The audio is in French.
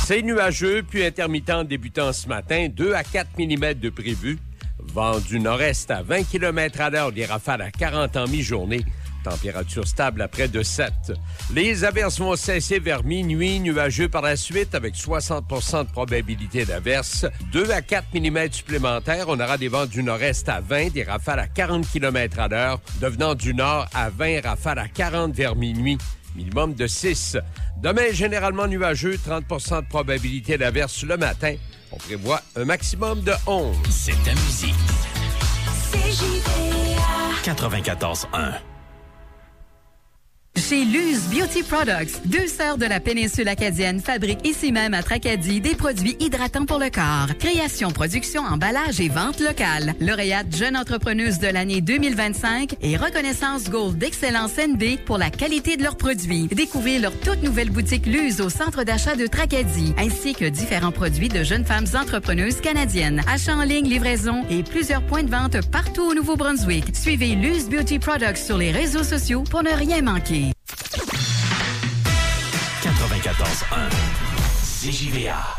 C'est nuageux, puis intermittent débutant ce matin, 2 à 4 mm de prévu. Vent du nord-est à 20 km à l'heure, des rafales à 40 en mi-journée. Température stable à près de 7. Les averses vont cesser vers minuit, nuageux par la suite avec 60 % de probabilité d'averse. 2 à 4 mm supplémentaires. On aura des vents du nord-est à 20, des rafales à 40 km à l'heure. Devenant du nord à 20, rafales à 40 vers minuit. Minimum de 6. Demain, généralement nuageux, 30 % de probabilité d'averse le matin. On prévoit un maximum de 11. C'est ta musique. CJVA 94.1. Chez Luz Beauty Products, 2 sœurs de la péninsule acadienne fabriquent ici même à Tracadie des produits hydratants pour le corps. Création, production, emballage et vente locale. Lauréate Jeune entrepreneuse de l'année 2025 et reconnaissance Gold d'Excellence NB pour la qualité de leurs produits. Découvrez leur toute nouvelle boutique Luz au centre d'achat de Tracadie, ainsi que différents produits de jeunes femmes entrepreneuses canadiennes. Achat en ligne, livraison et plusieurs points de vente partout au Nouveau-Brunswick. Suivez Luz Beauty Products sur les réseaux sociaux pour ne rien manquer. 94.1 CJVA.